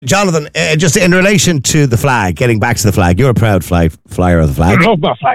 Jonathan, just in relation to the flag, getting back to the flag, you're a proud flyer of the flag. I love my flag.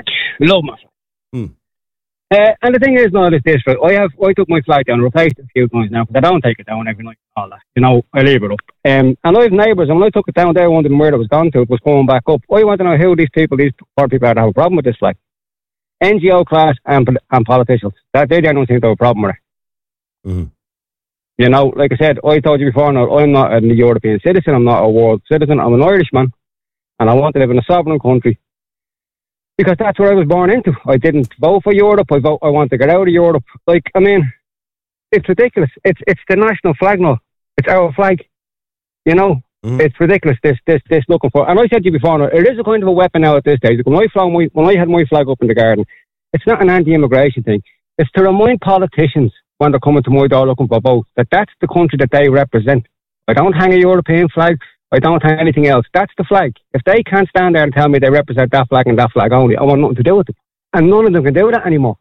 And the thing is, no, it's this, right? I took my flag down, replaced it a few times now, but I don't take it down every night and all that. You know, I leave it up. And I have neighbours, and when I took it down, they wondering where it was gone to. It was going back up. I want to know who these poor people are that have a problem with this flag. NGO class and politicians. They don't seem to have a problem with it. Mm-hmm. You know, like I said, I told you before, now, I'm not a European citizen, I'm not a world citizen, I'm an Irishman, and I want to live in a sovereign country. Because that's what I was born into. I didn't vote for Europe. I want to get out of Europe. Like, I mean, it's ridiculous. It's the national flag now. It's our flag. You know, It's ridiculous. This looking for. And I said to you before, now, it is a kind of a weapon now at this stage. When I had my flag up in the garden, it's not an anti-immigration thing. It's to remind politicians when they're coming to my door looking for votes that that's the country that they represent. I don't hang a European flag. I don't hang anything else. That's the flag. If they can't stand there and tell me they represent that flag and that flag only, I want nothing to do with it. And none of them can do that anymore.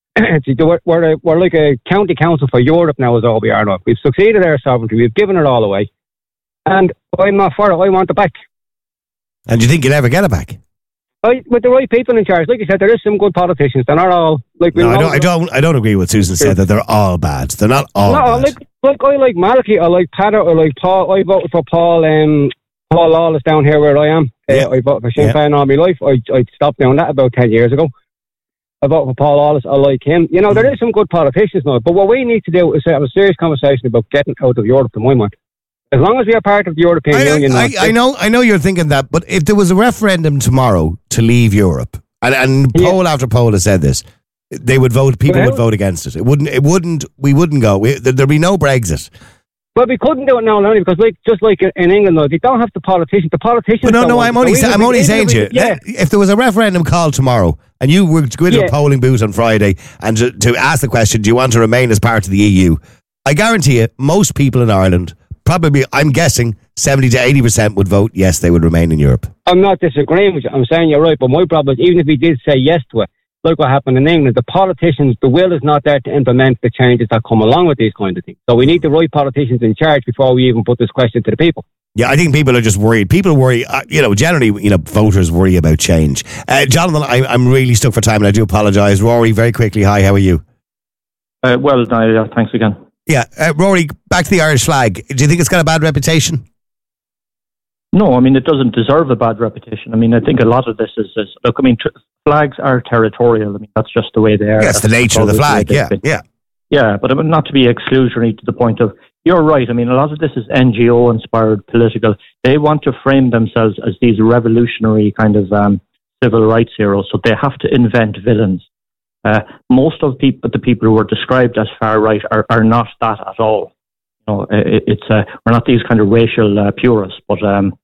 We're like a county council for Europe now, is all we are now. We've succeeded our sovereignty. We've given it all away. And I'm not for it. I want it back. And do you think you'll ever get it back? With the right people in charge. Like you said, there is some good politicians. They're not all... I don't agree with Susan said that they're all bad. They're not all bad. I like Malachy, I like Patter, I like Paul. I voted for Paul Lawless down here where I am. I voted for Sinn Féin all my life. I stopped doing that about 10 years ago. I voted for Paul Lawless. I like him. You know, there is some good politicians now. But what we need to do is have a serious conversation about getting out of Europe, to my mind. As long as we are part of the European Union... I know you're thinking that, but if there was a referendum tomorrow to leave Europe, and poll after poll has said this, they would vote. People would vote against it. We wouldn't go. There'd be no Brexit. But we couldn't do it now, only because, just like in England, though, they don't have the politicians. The politicians. But I'm only saying to you, if there was a referendum called tomorrow, and you were to go into a polling booth on Friday and to ask the question, do you want to remain as part of the EU? I guarantee you, most people in Ireland, probably, I'm guessing, 70 to 80% would vote yes, they would remain in Europe. I'm not disagreeing with you. I'm saying you're right, but my problem is, even if we did say yes to it, like what happened in England, the politicians, the will is not there to implement the changes that come along with these kind of things. So we need the right politicians in charge before we even put this question to the people. Yeah, I think people are just worried. People worry, generally, voters worry about change. Jonathan, I'm really stuck for time, and I do apologise. Rory, very quickly, hi, how are you? Thanks again. Yeah, Rory, back to the Irish flag. Do you think it's got a bad reputation? No, I mean, it doesn't deserve a bad reputation. I mean, I think a lot of this is look, I mean, flags are territorial. I mean, that's just the way they are. Yes, the nature of the flag, yeah. Yeah, but not to be exclusionary to the point of, you're right, I mean, a lot of this is NGO-inspired political. They want to frame themselves as these revolutionary kind of civil rights heroes, so they have to invent villains. Most of the people who are described as far right are not that at all. You know, we're not these kind of racial purists, but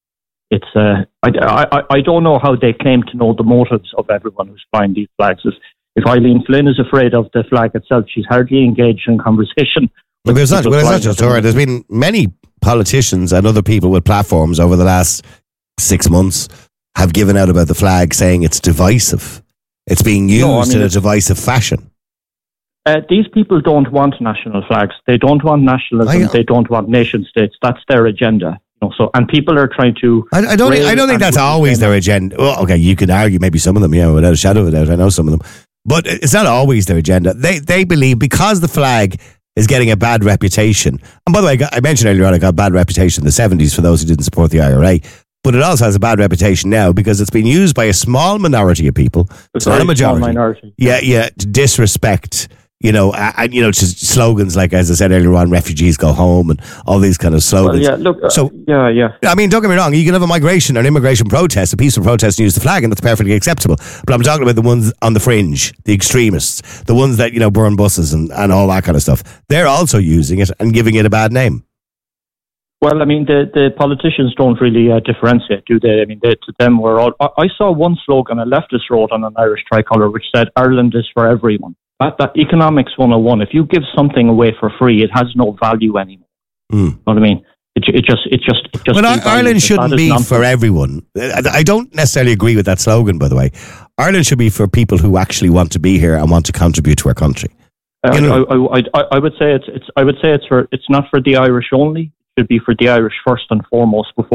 I don't know how they claim to know the motives of everyone who's flying these flags. If Eileen Flynn is afraid of the flag itself, she's hardly engaged in conversation. Well, it's not just her. There's been many politicians and other people with platforms over the last 6 months have given out about the flag, saying it's divisive. It's being used in a divisive fashion. These people don't want national flags. They don't want nationalism. They don't want nation states. That's their agenda. So, and people are trying to... I don't think that's always their agenda. Well, okay, you could argue maybe some of them, without a shadow of a doubt. I know some of them. But it's not always their agenda. They believe because the flag is getting a bad reputation. And by the way, I mentioned earlier on, it got a bad reputation in the 70s for those who didn't support the IRA. But it also has a bad reputation now because it's been used by a small minority of people. It's not a majority. Small minority. Yeah, to disrespect... and slogans like, as I said earlier on, refugees go home and all these kind of slogans. I mean, don't get me wrong, you can have a migration or an immigration protest, a peaceful protest, and use the flag, and that's perfectly acceptable. But I'm talking about the ones on the fringe, the extremists, the ones that, burn buses and all that kind of stuff. They're also using it and giving it a bad name. Well, I mean, the politicians don't really differentiate, do they? I mean, to them, we're all... I saw one slogan a leftist wrote on an Irish tricolour which said, Ireland is for everyone. That economics 101, if you give something away for free, it has no value anymore. You know what I mean? It just. But Ireland shouldn't be for everyone. I don't necessarily agree with that slogan, by the way. Ireland should be for people who actually want to be here and want to contribute to our country. I would say it's not for the Irish only. should be for the Irish first and foremost before